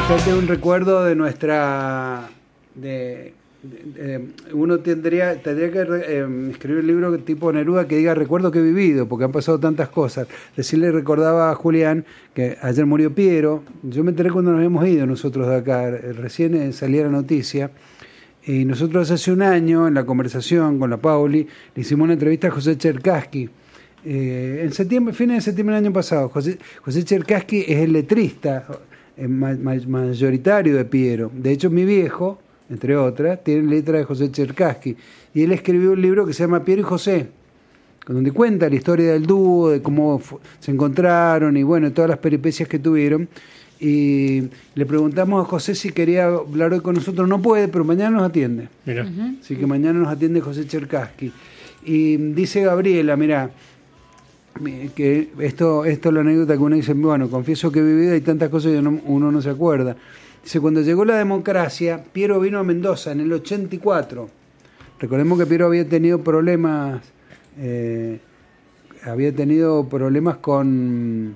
Fíjate, un recuerdo de nuestra... uno tendría que escribir un libro tipo Neruda que diga recuerdo que he vivido, porque han pasado tantas cosas. Decirle, recordaba a Julián que ayer murió Piero. Yo me enteré cuando nos habíamos ido nosotros de acá, recién salía la noticia, y nosotros hace un año en la conversación con la Pauli le hicimos una entrevista a José Cherkassky. En septiembre, fines de septiembre del año pasado. José Cherkassky es el letrista mayoritario de Piero. De hecho, mi viejo, entre otras, tiene letra de José Cherkassky, y él escribió un libro que se llama Piero y José, donde cuenta la historia del dúo, de cómo se encontraron y bueno, todas las peripecias que tuvieron. Y le preguntamos a José si quería hablar hoy con nosotros. No puede, pero mañana nos atiende. Mira. Así que mañana nos atiende José Cherkassky. Y dice Gabriela, mira, que esto es la anécdota que uno dice, bueno, confieso que he vivido, hay tantas cosas que uno no se acuerda. Dice, cuando llegó la democracia, Piero vino a Mendoza en el 84. Recordemos que Piero había tenido problemas con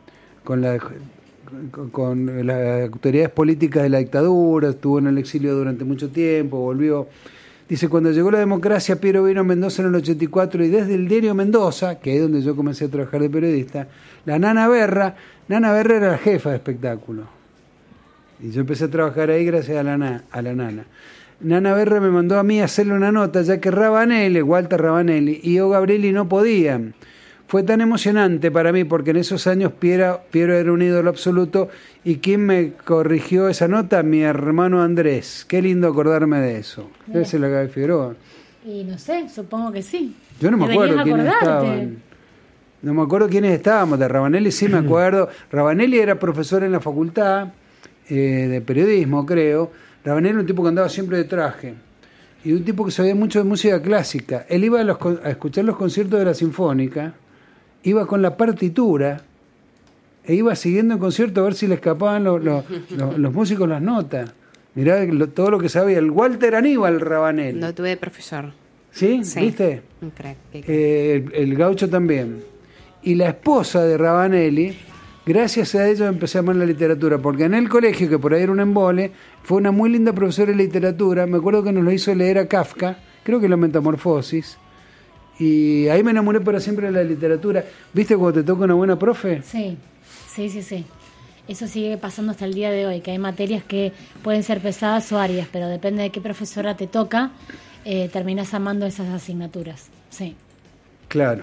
las autoridades políticas de la dictadura, estuvo en el exilio durante mucho tiempo, volvió. Dice, cuando llegó la democracia, Piero vino a Mendoza en el 84 y desde el diario Mendoza, que es donde yo comencé a trabajar de periodista, la Nana Berra era la jefa de espectáculo. Y yo empecé a trabajar ahí gracias a la Nana. Nana Berra me mandó a mí a hacerle una nota, ya que Walter Rabanelli y O. Gabrieli no podían. Fue tan emocionante para mí porque en esos años Piero era un ídolo absoluto, y ¿quién me corrigió esa nota? Mi hermano Andrés. Qué lindo acordarme de eso. Debe ser la Gaby Figueroa. Y no sé, supongo que sí. Yo no me acuerdo quiénes estaban. No me acuerdo quiénes estábamos. De Rabanelli sí me acuerdo. Rabanelli era profesor en la facultad de periodismo, creo. Rabanelli era un tipo que andaba siempre de traje. Y un tipo que sabía mucho de música clásica. Él iba a escuchar los conciertos de la Sinfónica, iba con la partitura e iba siguiendo el concierto a ver si le escapaban los músicos las notas. Mirá todo lo que sabía. El Walter Aníbal Rabanelli. Lo tuve de profesor. ¿Sí? Sí. ¿Viste? Un crack. El gaucho también. Y la esposa de Rabanelli, gracias a ellos empecé a amar la literatura, porque en el colegio, que por ahí era un embole, fue una muy linda profesora de literatura. Me acuerdo que nos lo hizo leer a Kafka, creo que la Metamorfosis. Y ahí me enamoré para siempre de la literatura. ¿Viste cuando te toca una buena profe? Sí. Eso sigue pasando hasta el día de hoy, que hay materias que pueden ser pesadas o áreas, pero depende de qué profesora te toca, terminás amando esas asignaturas. Sí. Claro.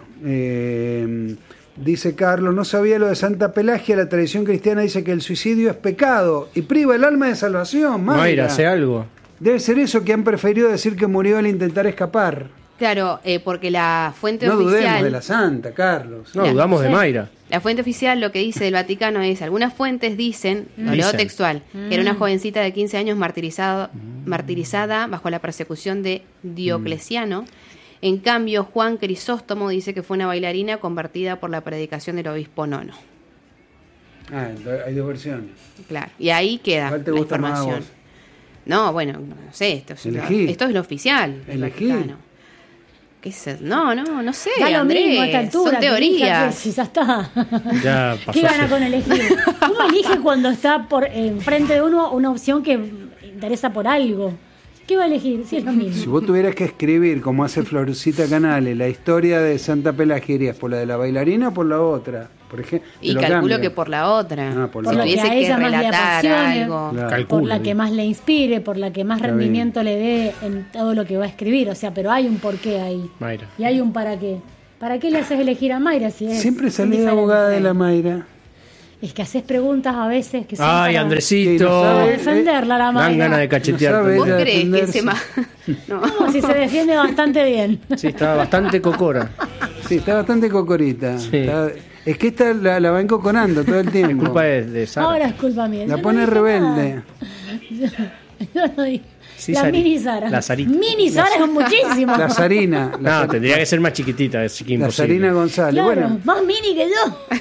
Dice Carlos, no sabía lo de Santa Pelagia. La tradición cristiana dice que el suicidio es pecado y priva el alma de salvación. Mayra, hace algo. Debe ser eso, que han preferido decir que murió al intentar escapar. Claro, porque la fuente oficial... No dudemos de la santa, Carlos. No, dudamos de Mayra. La fuente oficial lo que dice del Vaticano es, algunas fuentes dicen, lo leo textual, que era una jovencita de 15 años martirizada bajo la persecución de Diocleciano. En cambio, Juan Crisóstomo dice que fue una bailarina convertida por la predicación del obispo Nono. Ah, hay dos versiones. Claro, y ahí queda ¿Cuál te la gusta información. más a vos? No, bueno, no sé, esto es lo oficial del Vaticano. ¿Qué es eso? No sé, da lo Andrés, mismo a esta altura, son teorías. Si ya está. Ya pasó. ¿Qué gana con elegir? Uno elige cuando está enfrente de uno una opción que interesa por algo. ¿Qué va a elegir? Si es lo mismo. Si vos tuvieras que escribir, como hace Florcita Canales, la historia de Santa Pelagia, ¿irías por la de la bailarina o por la otra? Por ejemplo, y calculo que por la otra. Por si la tuviese que a ella que más le relatar apasione, algo. Claro. Por la que más le inspire, por la que más rendimiento le dé en todo lo que va a escribir. O sea, pero hay un porqué ahí. Mayra. Y hay un para qué. ¿Para qué le haces elegir a Mayra si es Siempre salí indiferente? abogada de la Mayra. Es que haces preguntas a veces que son Ay, para Andresito. para defenderla la Mayra. Dan ganas de cachetear. No sabe. ¿Vos Ella crees que defenderse. No. No, si se defiende bastante bien. Sí, está bastante cocora. Sí, está bastante cocorita. Sí. Es que esta la va encoconando todo el La tiempo. culpa es de Sara. Ahora es culpa mía. La Yo pone no dije rebelde. nada. Yo no dije. Sí, la Sari. mini Sara. La Sarita. Mini Sara es muchísimo. La Sarina. No, tendría que ser más chiquitita, es que La imposible. Sarina González. Claro, Bueno, más mini que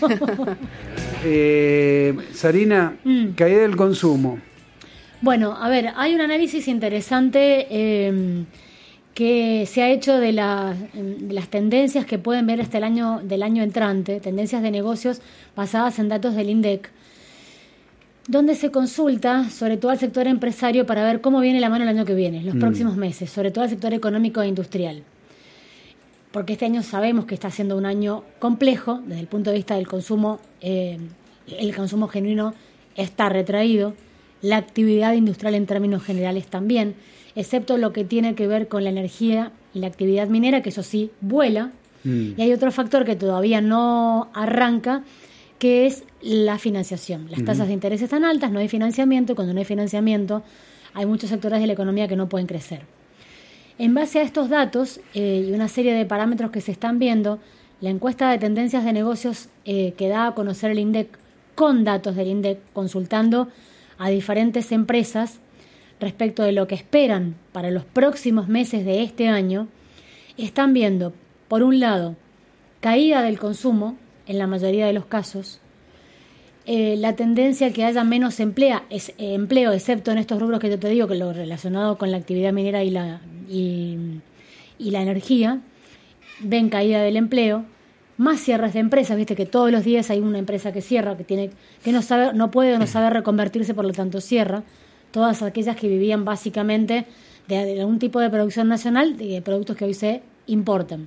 yo. Sarina, caída del consumo. Bueno, a ver, hay un análisis interesante que se ha hecho de las tendencias que pueden ver hasta del año entrante, tendencias de negocios basadas en datos del INDEC. donde se consulta sobre todo al sector empresario para ver cómo viene la mano el año que viene, los próximos meses, sobre todo al sector económico e industrial. Porque este año sabemos que está siendo un año complejo desde el punto de vista del consumo. El consumo genuino está retraído, la actividad industrial en términos generales también, excepto lo que tiene que ver con la energía y la actividad minera, que eso sí vuela. Y hay otro factor que todavía no arranca, que es la financiación. Las tasas de interés están altas, no hay financiamiento, y cuando no hay financiamiento hay muchos sectores de la economía que no pueden crecer. En base a estos datos y una serie de parámetros que se están viendo, la encuesta de tendencias de negocios que da a conocer el INDEC con datos del INDEC, consultando a diferentes empresas respecto de lo que esperan para los próximos meses de este año, están viendo, por un lado, caída del consumo, en la mayoría de los casos, la tendencia que haya menos empleo, excepto en estos rubros que yo te digo, que lo relacionado con la actividad minera y la energía, ven caída del empleo, más cierres de empresas, viste que todos los días hay una empresa que cierra, que no puede o no sabe reconvertirse, por lo tanto cierra, todas aquellas que vivían básicamente de algún tipo de producción nacional, de productos que hoy se importan.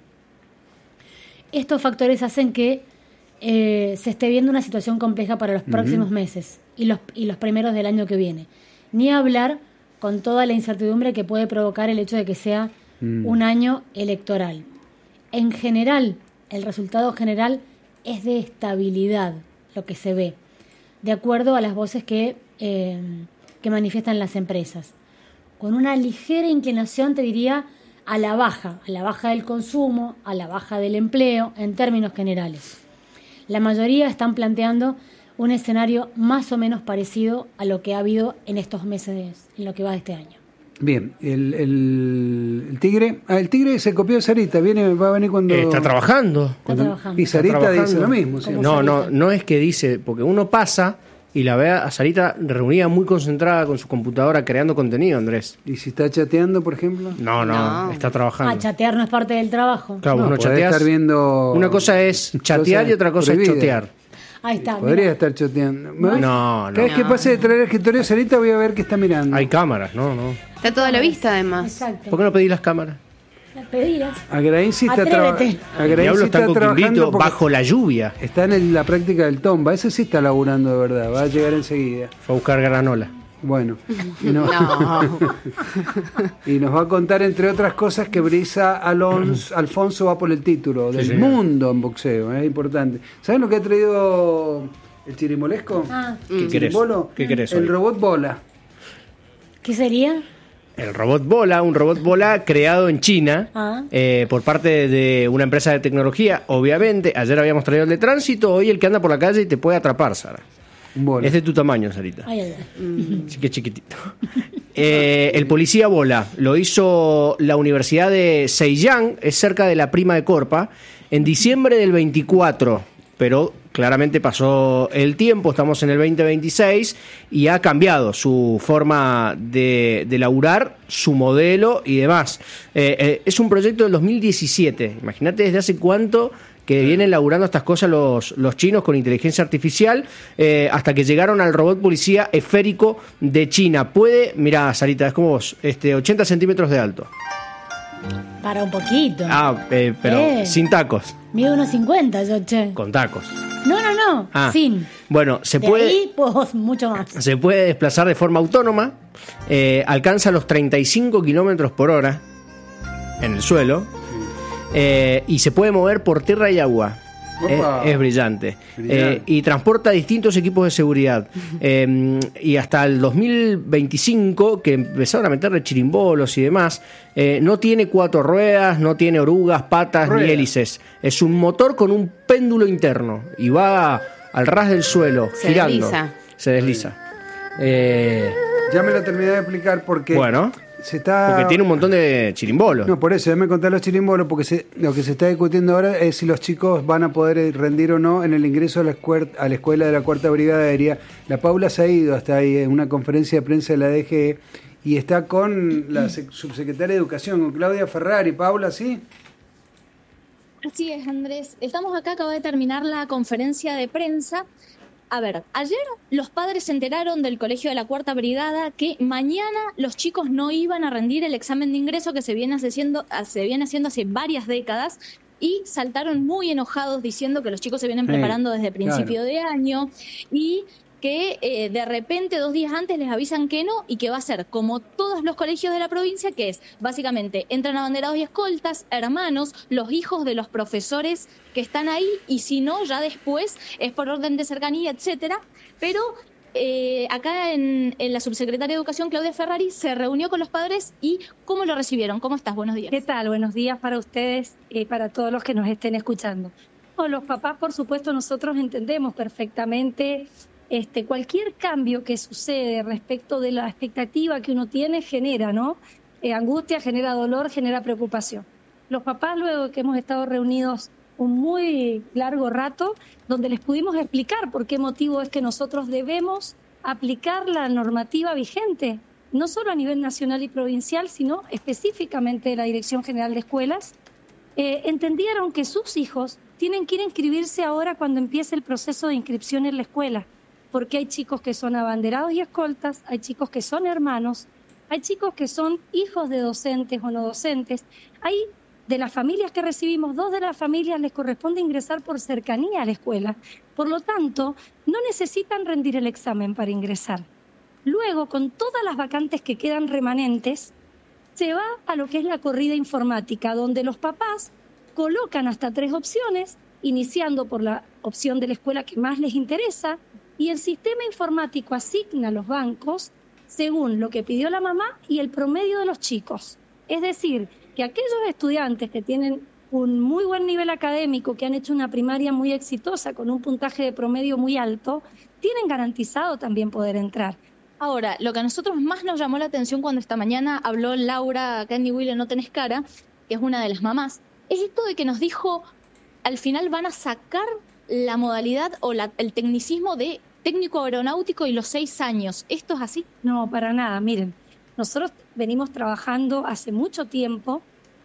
Estos factores hacen que se esté viendo una situación compleja para los próximos meses y los primeros del año que viene. Ni hablar con toda la incertidumbre que puede provocar el hecho de que sea un año electoral. En general, el resultado general es de estabilidad, lo que se ve, de acuerdo a las voces que manifiestan las empresas. Con una ligera inclinación, te diría, a la baja del consumo, a la baja del empleo, en términos generales. La mayoría están planteando un escenario más o menos parecido a lo que ha habido en estos meses, en lo que va de este año. Bien, el Tigre. El Tigre se copió de Sarita, va a venir cuando... Está trabajando. Y Sarita dice lo mismo. ¿Sí? No es que dice, porque uno pasa y la ve a Sarita reunida muy concentrada con su computadora creando contenido, Andrés. ¿Y si está chateando, por ejemplo? No, está trabajando. Chatear no es parte del trabajo. Claro, no, uno chatea. Estar viendo una cosa es chatear y otra cosa es chotear. Ahí está. Podría estar choteando. No. Cada vez que pase de traer el escritorio de Sarita voy a ver qué está mirando. Hay cámaras, no. Está toda la vista, además. Exacto. ¿Por qué no pedís las cámaras? Las pedirás. Agraín sí está Atrévete. El diablo está coquimbrito bajo la lluvia. Está en la práctica del tomba. Ese sí está laburando de verdad. Va a llegar enseguida. Fue a buscar granola. Bueno. Y nos va a contar, entre otras cosas, que Brisa Alfonso va por el título del mundo en boxeo. Es importante. ¿Saben lo que ha traído el chirimolesco? ¿Qué querés? El robot bola. ¿Qué sería? El robot bola, un robot bola creado en China por parte de una empresa de tecnología, obviamente. Ayer habíamos traído el de tránsito, hoy el que anda por la calle y te puede atrapar, Sara. Bola. Es de tu tamaño, Sarita. Ay. Así que chiquitito. El policía bola lo hizo la Universidad de Zhejiang, es cerca de la Prima de Corpa, en diciembre del 24, pero claramente pasó el tiempo, estamos en el 2026 y ha cambiado su forma de laburar, su modelo y demás. Es un proyecto del 2017, imagínate desde hace cuánto que vienen laburando estas cosas los chinos con inteligencia artificial, hasta que llegaron al robot policía esférico de China. Mirá, Sarita, es como vos, 80 centímetros de alto. Para un poquito. Pero sin tacos. Mide 1,50 yo, che. Con tacos. No, sin. Bueno, Ahí, pues, mucho más. Se puede desplazar de forma autónoma, alcanza los 35 kilómetros por hora en el suelo, y se puede mover por tierra y agua. Es brillante. Y transporta distintos equipos de seguridad. Y hasta el 2025, que empezaron a meterle chirimbolos y demás, no tiene 4 ruedas, no tiene orugas, patas ni hélices. Es un motor con un péndulo interno y va al ras del suelo, girando. Se desliza. Ya me lo terminé de explicar porque... Bueno... Porque tiene un montón de chirimbolos. No, por eso, déjame contar los chirimbolos, porque lo que se está discutiendo ahora es si los chicos van a poder rendir o no en el ingreso a la escuela de la 4ª Brigada Aérea. La Paula se ha ido hasta ahí en una conferencia de prensa de la DGE y está con la subsecretaria de Educación, con Claudia Ferrari. Paula, ¿sí? Así es, Andrés. Estamos acá, acaba de terminar la conferencia de prensa. A ver, ayer los padres se enteraron del colegio de la Cuarta Brigada que mañana los chicos no iban a rendir el examen de ingreso que se viene haciendo hace varias décadas, y saltaron muy enojados diciendo que los chicos se vienen preparando desde principio de año y que de repente 2 días antes les avisan que no, y que va a ser como todos los colegios de la provincia, que es básicamente entran abanderados y escoltas, hermanos, los hijos de los profesores que están ahí, y si no, ya después es por orden de cercanía, etcétera. Pero acá en la subsecretaria de Educación, Claudia Ferrari, se reunió con los padres. ¿Y cómo lo recibieron? ¿Cómo estás? Buenos días. ¿Qué tal? Buenos días para ustedes y para todos los que nos estén escuchando. Los papás, por supuesto, nosotros entendemos perfectamente cualquier cambio que sucede respecto de la expectativa que uno tiene genera, ¿no? Angustia, genera dolor, genera preocupación. Los papás, luego que hemos estado reunidos un muy largo rato, donde les pudimos explicar por qué motivo es que nosotros debemos aplicar la normativa vigente, no solo a nivel nacional y provincial, sino específicamente de la Dirección General de Escuelas, entendieron que sus hijos tienen que ir a inscribirse ahora cuando empiece el proceso de inscripción en la escuela, porque hay chicos que son abanderados y escoltas, hay chicos que son hermanos, hay chicos que son hijos de docentes o no docentes. Hay de las familias que recibimos, 2 de las familias les corresponde ingresar por cercanía a la escuela. Por lo tanto, no necesitan rendir el examen para ingresar. Luego, con todas las vacantes que quedan remanentes, se va a lo que es la corrida informática, donde los papás colocan hasta 3 opciones, iniciando por la opción de la escuela que más les interesa, y el sistema informático asigna los bancos según lo que pidió la mamá y el promedio de los chicos. Es decir, que aquellos estudiantes que tienen un muy buen nivel académico, que han hecho una primaria muy exitosa con un puntaje de promedio muy alto, tienen garantizado también poder entrar. Ahora, lo que a nosotros más nos llamó la atención cuando esta mañana habló Laura Candy Wille No Tenés Cara, que es una de las mamás, es esto de que nos dijo, al final van a sacar la modalidad o el tecnicismo de técnico aeronáutico y los 6 años. ¿Esto es así? No, para nada. Miren, nosotros venimos trabajando hace mucho tiempo.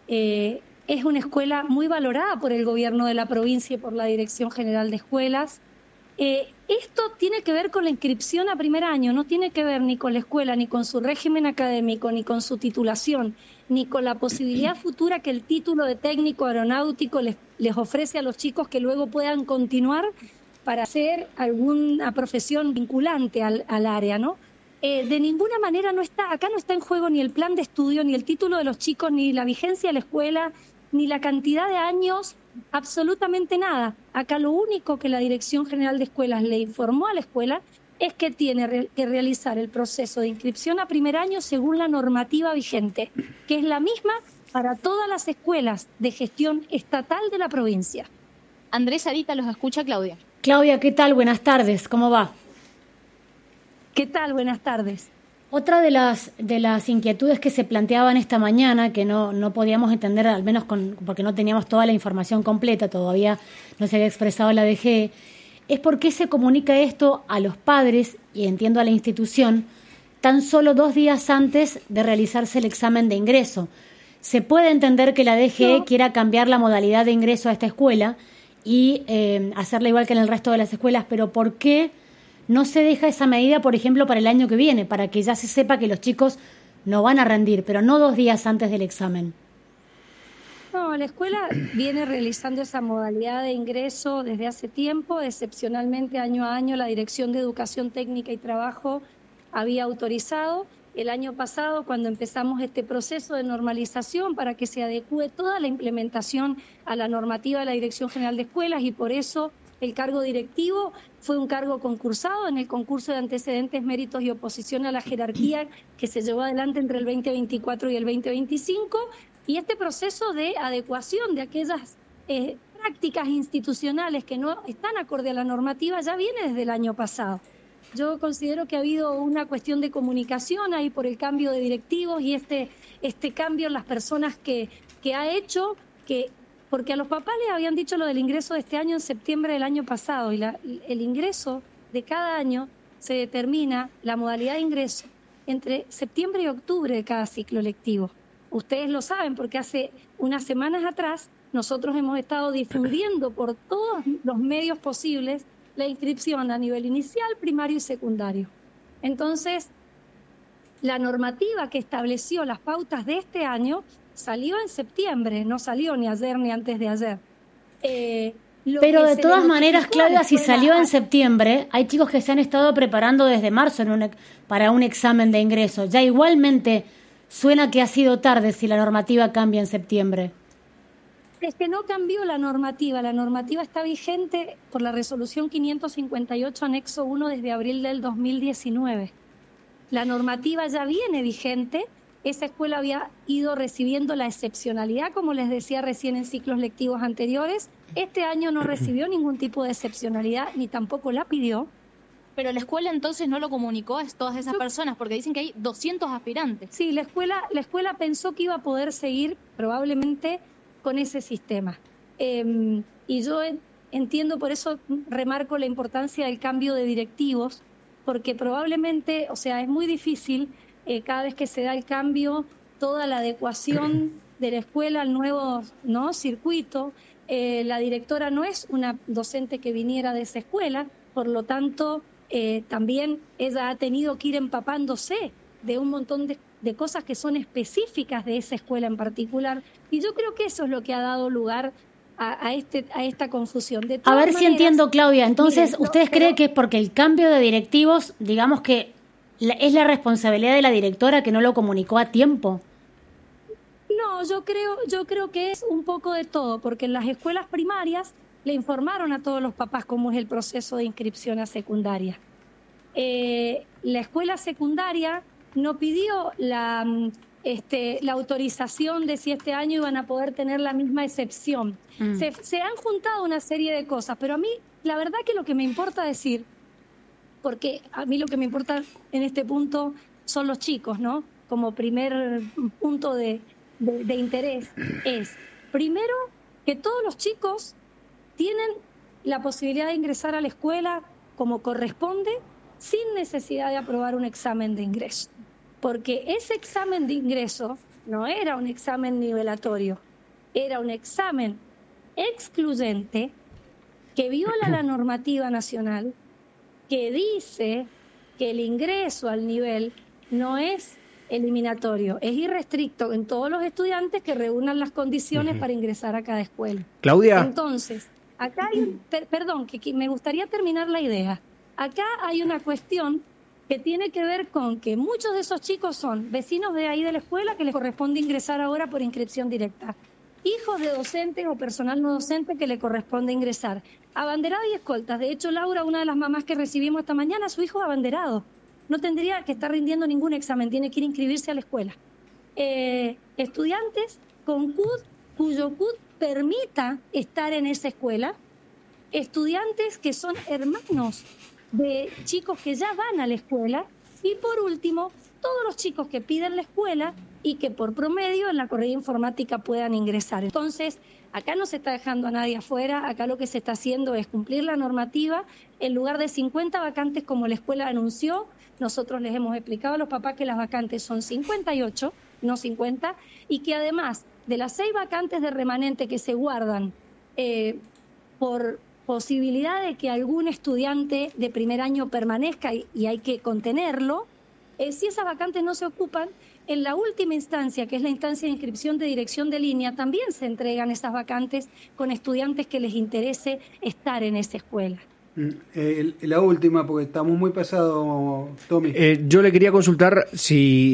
Es una escuela muy valorada por el gobierno de la provincia y por la Dirección General de Escuelas. Esto tiene que ver con la inscripción a primer año, no tiene que ver ni con la escuela, ni con su régimen académico, ni con su titulación, ni con la posibilidad futura que el título de técnico aeronáutico les ofrece a los chicos que luego puedan continuar para hacer alguna profesión vinculante al área, ¿no? De ninguna manera acá no está en juego ni el plan de estudio, ni el título de los chicos, ni la vigencia de la escuela, ni la cantidad de años, absolutamente nada. Acá lo único que la Dirección General de Escuelas le informó a la escuela es que tiene que realizar el proceso de inscripción a primer año según la normativa vigente, que es la misma para todas las escuelas de gestión estatal de la provincia. Andrés Arita los escucha, Claudia. Claudia, ¿qué tal? Buenas tardes, ¿cómo va? ¿Qué tal? Buenas tardes. Otra de las inquietudes que se planteaban esta mañana, que no podíamos entender, al menos porque no teníamos toda la información completa, todavía no se había expresado la DGE, es por qué se comunica esto a los padres, y entiendo a la institución, tan solo 2 días antes de realizarse el examen de ingreso. Se puede entender que la DGE quiera cambiar la modalidad de ingreso a esta escuela y hacerla igual que en el resto de las escuelas, pero ¿por qué no se deja esa medida, por ejemplo, para el año que viene, para que ya se sepa que los chicos no van a rendir, pero no 2 días antes del examen? No, la escuela viene realizando esa modalidad de ingreso desde hace tiempo. Excepcionalmente, año a año, la Dirección de Educación Técnica y Trabajo había autorizado. El año pasado, cuando empezamos este proceso de normalización para que se adecue toda la implementación a la normativa de la Dirección General de Escuelas, y por eso el cargo directivo fue un cargo concursado en el concurso de antecedentes, méritos y oposición a la jerarquía que se llevó adelante entre el 2024 y el 2025, y este proceso de adecuación de aquellas prácticas institucionales que no están acorde a la normativa ya viene desde el año pasado. Yo considero que ha habido una cuestión de comunicación ahí por el cambio de directivos y este cambio en las personas que ha hecho que... Porque a los papás les habían dicho lo del ingreso de este año en septiembre del año pasado, y el ingreso de cada año se determina, la modalidad de ingreso, entre septiembre y octubre de cada ciclo lectivo. Ustedes lo saben porque hace unas semanas atrás nosotros hemos estado difundiendo por todos los medios posibles la inscripción a nivel inicial, primario y secundario. Entonces, la normativa que estableció las pautas de este año salió en septiembre, no salió ni ayer ni antes de ayer. Pero de todas maneras, Claudia, si salió en septiembre, hay chicos que se han estado preparando desde marzo para un examen de ingreso. Ya igualmente suena que ha sido tarde si la normativa cambia en septiembre. Es que no cambió la normativa está vigente por la resolución 558 anexo 1 desde abril del 2019. La normativa ya viene vigente, esa escuela había ido recibiendo la excepcionalidad, como les decía recién en ciclos lectivos anteriores. Este año no recibió ningún tipo de excepcionalidad, ni tampoco la pidió. Pero la escuela entonces no lo comunicó a todas esas personas, porque dicen que hay 200 aspirantes. Sí, la escuela pensó que iba a poder seguir probablemente con ese sistema. Y yo entiendo, por eso remarco la importancia del cambio de directivos, porque probablemente, o sea, es muy difícil cada vez que se da el cambio, toda la adecuación de la escuela al nuevo circuito. La directora no es una docente que viniera de esa escuela, por lo tanto, también ella ha tenido que ir empapándose de un montón de cosas que son específicas de esa escuela en particular, y yo creo que eso es lo que ha dado lugar a esta confusión. De a ver maneras, si entiendo, Claudia, entonces, miren, ¿ustedes creen que es porque el cambio de directivos, digamos que es la responsabilidad de la directora que no lo comunicó a tiempo? No, yo creo que es un poco de todo, porque en las escuelas primarias le informaron a todos los papás cómo es el proceso de inscripción a secundaria. La escuela secundaria no pidió la autorización de si este año iban a poder tener la misma excepción. Se han juntado una serie de cosas, pero a mí la verdad que lo que me importa decir, porque a mí lo que me importa en este punto son los chicos, ¿no? Como primer punto de interés es, primero, que todos los chicos tienen la posibilidad de ingresar a la escuela como corresponde, sin necesidad de aprobar un examen de ingreso. Porque ese examen de ingreso no era un examen nivelatorio, era un examen excluyente que viola la normativa nacional, que dice que el ingreso al nivel no es eliminatorio, es irrestricto en todos los estudiantes que reúnan las condiciones para ingresar a cada escuela. Claudia. Entonces, acá hay perdón, que me gustaría terminar la idea. Acá hay una cuestión que tiene que ver con que muchos de esos chicos son vecinos de ahí de la escuela que les corresponde ingresar ahora por inscripción directa, hijos de docentes o personal no docente que le corresponde ingresar, abanderado y escoltas. De hecho, Laura, una de las mamás que recibimos esta mañana, su hijo es abanderado. No tendría que estar rindiendo ningún examen, tiene que ir a inscribirse a la escuela. Estudiantes con CUD, cuyo CUD permita estar en esa escuela, estudiantes que son hermanos de chicos que ya van a la escuela, y por último, todos los chicos que piden la escuela y que por promedio en la corrida informática puedan ingresar. Entonces, acá no se está dejando a nadie afuera, acá lo que se está haciendo es cumplir la normativa. En lugar de 50 vacantes como la escuela anunció, nosotros les hemos explicado a los papás que las vacantes son 58, no 50, y que además de las 6 vacantes de remanente que se guardan por posibilidad de que algún estudiante de primer año permanezca y hay que contenerlo, si esas vacantes no se ocupan, en la última instancia, que es la instancia de inscripción de dirección de línea, también se entregan esas vacantes con estudiantes que les interese estar en esa escuela. La última, porque estamos muy pasados, Tommy. Yo le quería consultar si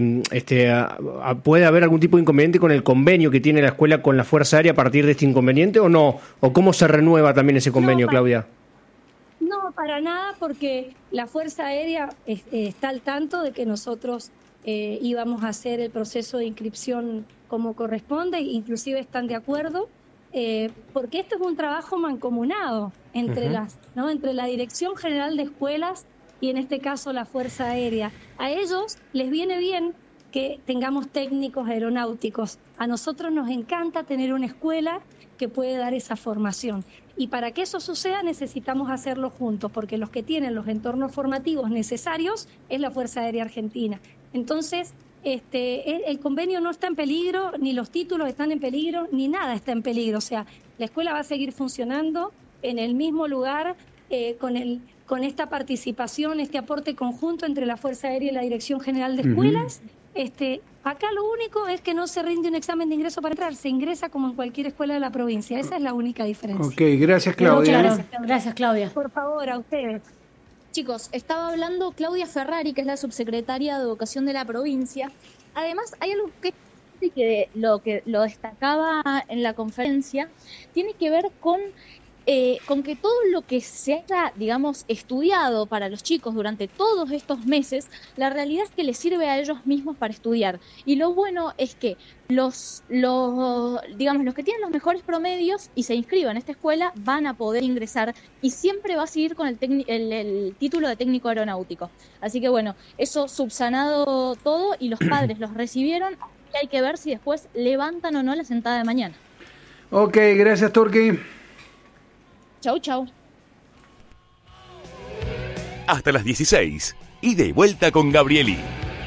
puede haber algún tipo de inconveniente con el convenio que tiene la escuela con la Fuerza Aérea a partir de este inconveniente, o no, o cómo se renueva también ese convenio, Claudia. No, para nada, porque la Fuerza Aérea está al tanto de que nosotros íbamos a hacer el proceso de inscripción como corresponde, inclusive están de acuerdo. Porque esto es un trabajo mancomunado entre entre la Dirección General de Escuelas y en este caso la Fuerza Aérea. A ellos les viene bien que tengamos técnicos aeronáuticos. A nosotros nos encanta tener una escuela que puede dar esa formación. Y para que eso suceda necesitamos hacerlo juntos, porque los que tienen los entornos formativos necesarios es la Fuerza Aérea Argentina. Entonces, el convenio no está en peligro, ni los títulos están en peligro, ni nada está en peligro. O sea, la escuela va a seguir funcionando en el mismo lugar con esta participación, este aporte conjunto entre la Fuerza Aérea y la Dirección General de Escuelas. Acá lo único es que no se rinde un examen de ingreso para entrar, se ingresa como en cualquier escuela de la provincia. Esa es la única diferencia. Ok, gracias Claudia. Gracias Claudia. Por favor, a ustedes. Chicos, estaba hablando Claudia Ferrari, que es la subsecretaria de Educación de la provincia. Además, hay algo que lo destacaba en la conferencia, tiene que ver con que todo lo que se haya, digamos, estudiado para los chicos durante todos estos meses, la realidad es que les sirve a ellos mismos para estudiar. Y lo bueno es que los que tienen los mejores promedios y se inscriban a esta escuela van a poder ingresar y siempre va a seguir con el título de técnico aeronáutico. Así que bueno, eso subsanado todo y los padres los recibieron, y hay que ver si después levantan o no la sentada de mañana. Ok, gracias Turqui. Chau, chau. Hasta las 16. Ida y vuelta con Gabrieli.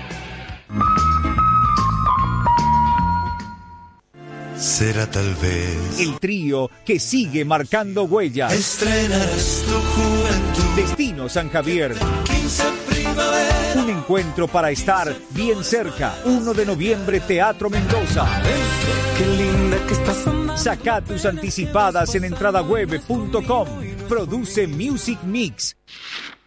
Será tal vez el trío que sigue marcando huellas. Estrenarás tu juventud. Destino San Javier. 15 primavera. Un encuentro para estar bien cerca. 1 de noviembre, Teatro Mendoza. Qué linda que estás sonando. Saca tus anticipadas en entradaweb.com. Produce Music Mix.